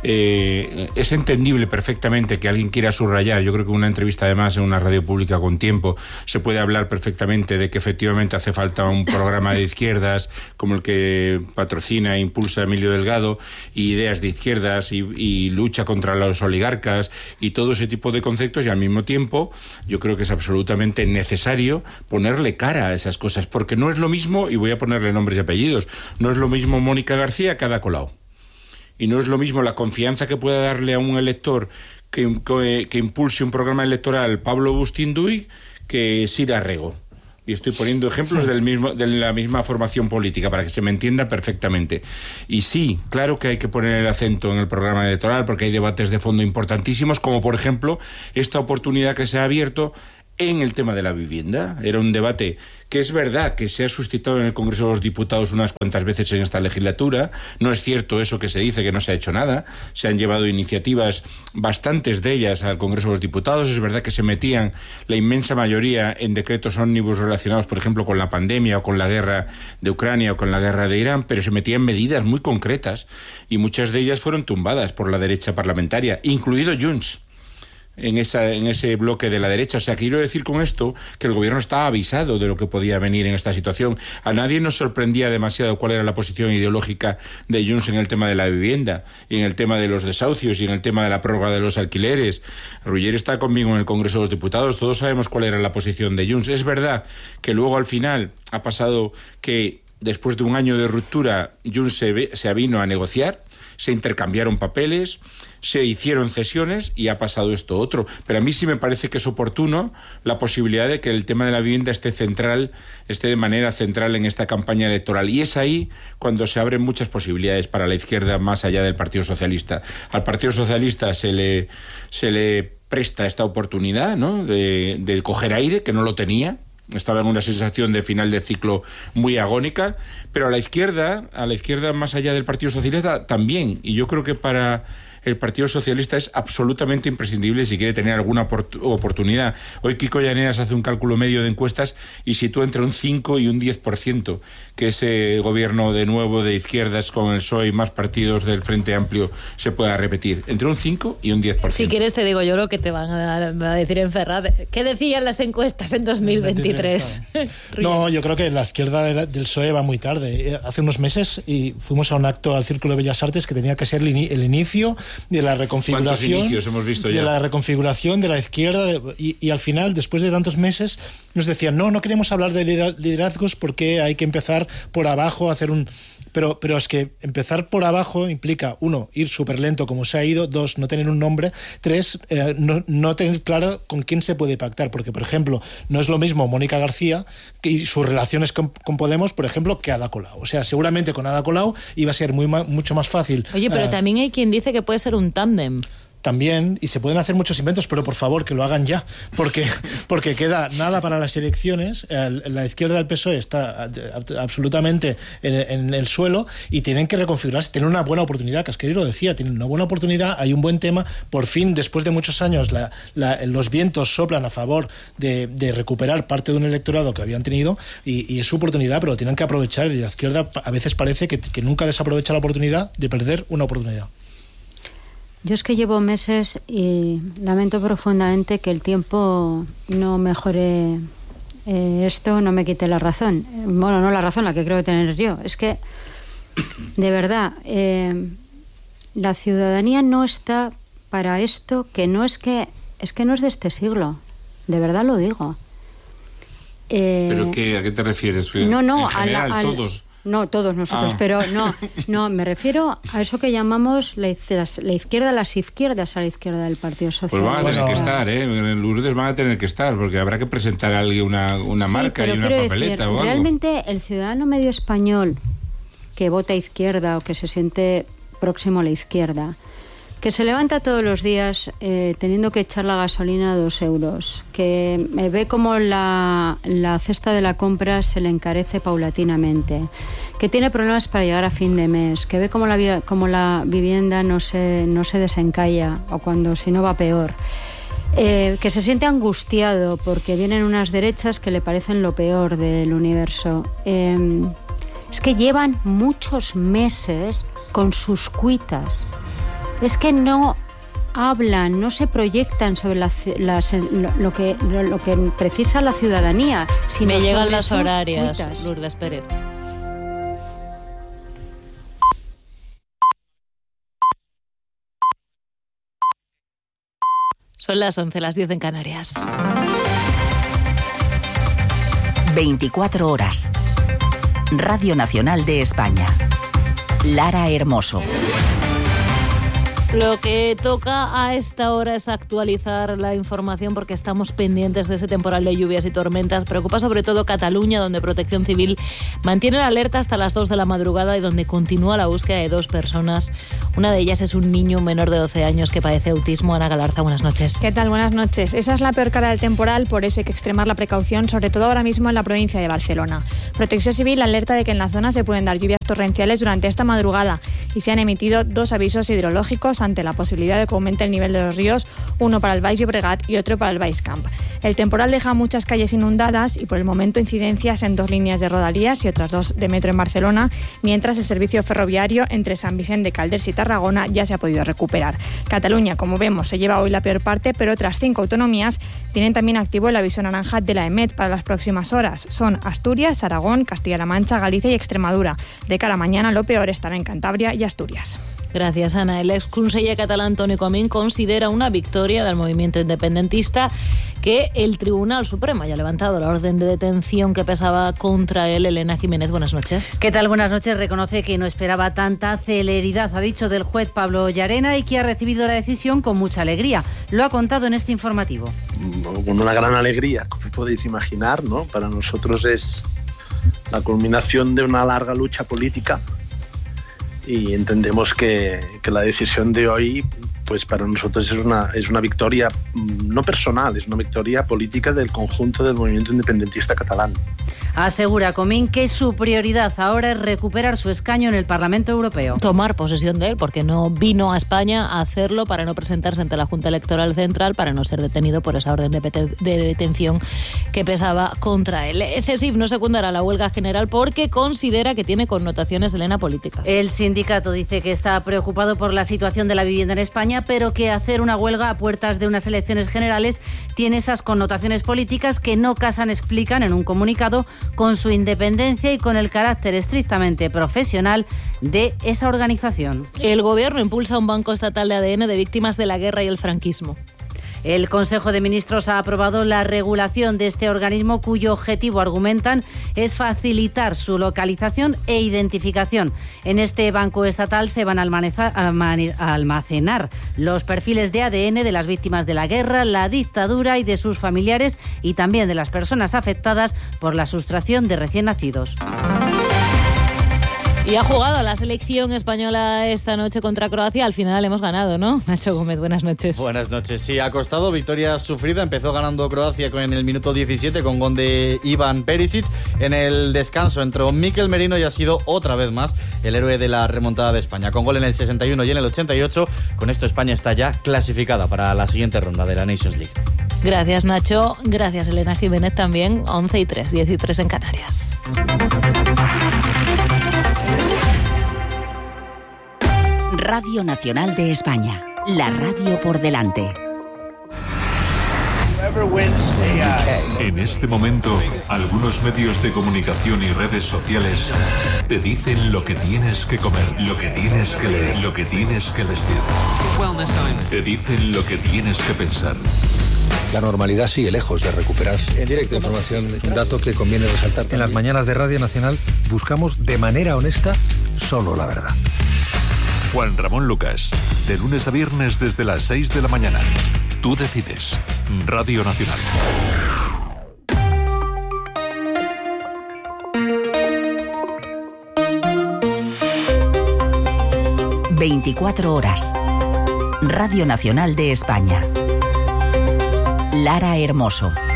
es entendible perfectamente que alguien quiera subrayar. Yo creo que una entrevista, además, en una radio pública con tiempo, se puede hablar perfectamente de que efectivamente hace falta un programa de izquierdas como el que patrocina e impulsa Emilio Delgado, y ideas de izquierdas y lucha contra los oligarcas y todo ese tipo de conceptos, y al mismo tiempo yo creo que es absolutamente necesario ponerle cara a esas cosas, porque no es lo mismo, y voy a ponerle nombres y apellidos, no es lo mismo Mónica García que Ada Colau. Y no es lo mismo la confianza que pueda darle a un elector que impulse un programa electoral Pablo Bustinduy que Sira Rego. Y estoy poniendo ejemplos de la misma formación política para que se me entienda perfectamente. Y sí, claro que hay que poner el acento en el programa electoral porque hay debates de fondo importantísimos, como por ejemplo esta oportunidad que se ha abierto en el tema de la vivienda. Era un debate que es verdad que se ha suscitado en el Congreso de los Diputados unas cuantas veces en esta legislatura. No es cierto eso que se dice, que no se ha hecho nada. Se han llevado iniciativas, bastantes de ellas, al Congreso de los Diputados. Es verdad que se metían la inmensa mayoría en decretos ómnibus relacionados, por ejemplo, con la pandemia o con la guerra de Ucrania o con la guerra de Irán, pero se metían medidas muy concretas y muchas de ellas fueron tumbadas por la derecha parlamentaria, incluido Junts. En ese bloque de la derecha. O sea, quiero decir con esto que el gobierno estaba avisado de lo que podía venir en esta situación. A nadie nos sorprendía demasiado cuál era la posición ideológica de Junts en el tema de la vivienda, y en el tema de los desahucios, y en el tema de la prórroga de los alquileres. Ruller está conmigo en el Congreso de los Diputados, todos sabemos cuál era la posición de Junts. Es verdad que luego al final ha pasado que después de un año de ruptura Junts se avino a negociar, se intercambiaron papeles, se hicieron cesiones y ha pasado esto otro. Pero a mí sí me parece que es oportuno la posibilidad de que el tema de la vivienda esté de manera central en esta campaña electoral. Y es ahí cuando se abren muchas posibilidades para la izquierda más allá del Partido Socialista. Al Partido Socialista se le presta esta oportunidad, ¿no?, de coger aire, que no lo tenía. Estaba en una sensación de final de ciclo muy agónica, pero a la izquierda más allá del Partido Socialista también. Y yo creo que para el Partido Socialista es absolutamente imprescindible si quiere tener alguna oportunidad. Hoy Kiko Llaneras hace un cálculo medio de encuestas y sitúa entre un 5 y un 10% que ese gobierno de nuevo de izquierdas con el PSOE y más partidos del Frente Amplio se pueda repetir. Entre un 5 y un 10%. Si quieres te digo yo lo que te van a decir en Ferraz. ¿Qué decían las encuestas en 2023? No, yo creo que la izquierda del PSOE va muy tarde. Hace unos meses y fuimos a un acto al Círculo de Bellas Artes que tenía que ser el inicio de la reconfiguración. ¿Cuántos inicios hemos visto ya? De la reconfiguración de la izquierda y al final, después de tantos meses, nos decían no queremos hablar de liderazgos porque hay que empezar por abajo, hacer un... Pero es que empezar por abajo implica, 1, ir súper lento como se ha ido, 2, no tener un nombre, 3, no tener claro con quién se puede pactar, porque, por ejemplo, no es lo mismo Mónica García y sus relaciones con Podemos, por ejemplo, que Ada Colau. O sea, seguramente con Ada Colau iba a ser mucho más fácil. Oye, pero también hay quien dice que puede ser un tándem. También, y se pueden hacer muchos inventos, pero por favor que lo hagan ya, porque queda nada para las elecciones. La izquierda del PSOE está absolutamente en el suelo y tienen que reconfigurarse, tienen una buena oportunidad. Casqueiro lo decía, tienen una buena oportunidad, hay un buen tema, por fin, después de muchos años los vientos soplan a favor de recuperar parte de un electorado que habían tenido y es su oportunidad, pero lo tienen que aprovechar, y la izquierda a veces parece que nunca desaprovecha la oportunidad de perder una oportunidad. Yo es que llevo meses y lamento profundamente que el tiempo no mejore esto, no me quite la razón. Bueno, no la razón, la que creo que tener yo. Es que, de verdad, la ciudadanía no está para esto, que no es que no es de este siglo. De verdad lo digo. ¿Pero qué, a qué te refieres? No, en general, todos... No, todos nosotros, pero no, me refiero a eso que llamamos la izquierda, las izquierdas a la izquierda del Partido Socialista. Pues van a tener que estar, Lourdes, van a tener que estar, porque habrá que presentar a alguien una marca y una papeleta o algo. Realmente el ciudadano medio español que vota izquierda o que se siente próximo a la izquierda, que se levanta todos los días teniendo que echar la gasolina a 2 euros, que ve como la cesta de la compra se le encarece paulatinamente, que tiene problemas para llegar a fin de mes, que ve como la vivienda no se desencalla, o cuando si no va peor, que se siente angustiado porque vienen unas derechas que le parecen lo peor del universo. Es que llevan muchos meses con sus cuitas. Es que no hablan, no se proyectan sobre lo que precisa la ciudadanía. Me llegan las horarias, cuitas. Lourdes Pérez. Son las 11, las 10 en Canarias. 24 horas. Radio Nacional de España. Lara Hermoso. Lo que toca a esta hora es actualizar la información porque estamos pendientes de ese temporal de lluvias y tormentas. Preocupa sobre todo Cataluña, donde Protección Civil mantiene la alerta hasta las 2 de la madrugada y donde continúa la búsqueda de 2 personas. Una de ellas es un niño menor de 12 años que padece autismo. Ana Galarza, buenas noches. ¿Qué tal? Buenas noches. Esa es la peor cara del temporal, por eso hay que extremar la precaución, sobre todo ahora mismo en la provincia de Barcelona. Protección Civil alerta de que en la zona se pueden dar lluvias torrenciales durante esta madrugada y se han emitido 2 avisos hidrológicos ante la posibilidad de que aumente el nivel de los ríos, uno para el Baix Llobregat y otro para el Baix Camp. El temporal deja muchas calles inundadas y por el momento incidencias en 2 líneas de Rodalies y otras 2 de metro en Barcelona, mientras el servicio ferroviario entre San Vicente de Calders y Tarragona ya se ha podido recuperar. Cataluña, como vemos, se lleva hoy la peor parte, pero otras 5 autonomías tienen también activo el aviso naranja de la EMET para las próximas horas. Son Asturias, Aragón, Castilla-La Mancha, Galicia y Extremadura. De cara a mañana, lo peor estará en Cantabria y Asturias. Gracias, Ana. El exconseller catalán Toni Comín considera una victoria del movimiento independentista que el Tribunal Supremo haya levantado la orden de detención que pesaba contra él. Elena Jiménez, buenas noches. ¿Qué tal? Buenas noches. Reconoce que no esperaba tanta celeridad, ha dicho del juez Pablo Llarena, y que ha recibido la decisión con mucha alegría. Lo ha contado en este informativo. Con una gran alegría, como podéis imaginar, ¿no? Para nosotros es la culminación de una larga lucha política y entendemos que la decisión de hoy, pues para nosotros es una victoria no personal, es una victoria política del conjunto del movimiento independentista catalán. Asegura Comín que su prioridad ahora es recuperar su escaño en el Parlamento Europeo. Tomar posesión de él, porque no vino a España a hacerlo para no presentarse ante la Junta Electoral Central, para no ser detenido por esa orden de detención que pesaba contra él. CESIF no secundará la huelga general porque considera que tiene connotaciones, Elena, políticas. El sindicato dice que está preocupado por la situación de la vivienda en España, pero que hacer una huelga a puertas de unas elecciones generales tiene esas connotaciones políticas que no casan, explican en un comunicado, con su independencia y con el carácter estrictamente profesional de esa organización. El Gobierno impulsa un banco estatal de ADN de víctimas de la guerra y el franquismo. El Consejo de Ministros ha aprobado la regulación de este organismo, cuyo objetivo, argumentan, es facilitar su localización e identificación. En este banco estatal se van a almacenar los perfiles de ADN de las víctimas de la guerra, la dictadura y de sus familiares, y también de las personas afectadas por la sustracción de recién nacidos. Y ha jugado la selección española esta noche contra Croacia. Al final hemos ganado, ¿no? Nacho Gómez, buenas noches. Buenas noches. Sí, ha costado. Victoria sufrida. Empezó ganando Croacia en el minuto 17 con gol de Ivan Perisic. En el descanso entró Mikel Merino y ha sido otra vez más el héroe de la remontada de España. Con gol en el 61 y en el 88. Con esto España está ya clasificada para la siguiente ronda de la Nations League. Gracias, Nacho. Gracias, Elena Jiménez, también. 11:03, 10:03 en Canarias. Radio Nacional de España, la radio por delante. En este momento, algunos medios de comunicación y redes sociales te dicen lo que tienes que comer, lo que tienes que leer, lo que tienes que vestir. Te dicen lo que tienes que pensar. La normalidad sigue lejos de recuperarse. En directo, información, un dato que conviene resaltar también. En las mañanas de Radio Nacional buscamos de manera honesta solo la verdad. Juan Ramón Lucas, de lunes a viernes desde las 6 de la mañana. Tú decides. Radio Nacional. ...24 horas. Radio Nacional de España. Lara Hermoso.